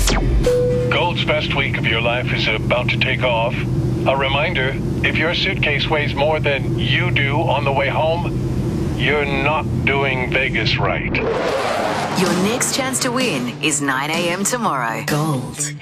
Gold's best week of your life is about to take off. A reminder, if your suitcase weighs more than you do on the way home, you're not doing Vegas right. Your next chance to win is 9 a.m. tomorrow. Gold.